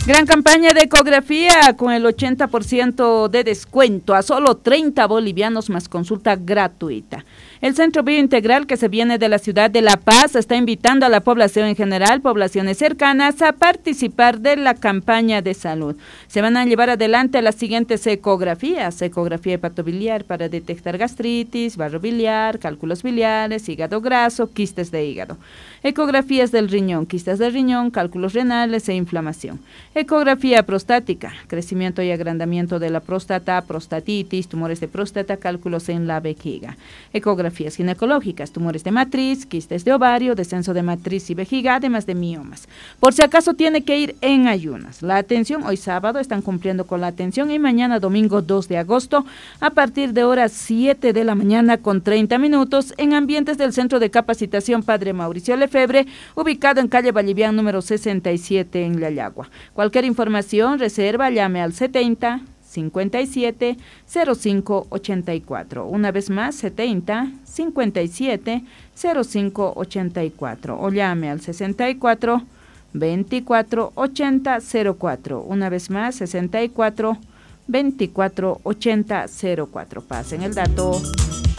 Gran campaña de ecografía con el 80% de descuento a solo 30 bolivianos más consulta gratuita. El Centro Biointegral, que se viene de la ciudad de La Paz, está invitando a la población en general, poblaciones cercanas, a participar de la campaña de salud. Se van a llevar adelante las siguientes ecografías: ecografía hepatobiliar para detectar gastritis, barro biliar, cálculos biliares, hígado graso, quistes de hígado. Ecografías del riñón, quistes de riñón, cálculos renales e inflamación. Ecografía prostática, crecimiento y agrandamiento de la próstata, prostatitis, tumores de próstata, cálculos en la vejiga. Ecografías ginecológicas, tumores de matriz, quistes de ovario, descenso de matriz y vejiga, además de miomas. Por si acaso tiene que ir en ayunas. La atención, hoy sábado están cumpliendo con la atención y mañana domingo 2 de agosto a partir de horas 7 de la mañana con 30 minutos en ambientes del Centro de Capacitación Padre Mauricio Lefebvre, ubicado en calle Vallivian número 67 en Llayagua. Cualquier información, reserva, llame al 70 57 05 84. Una vez más, 70 57 05 84 o llame al 64 24 80 04. Una vez más, 64 24 80 04. Pasen el dato.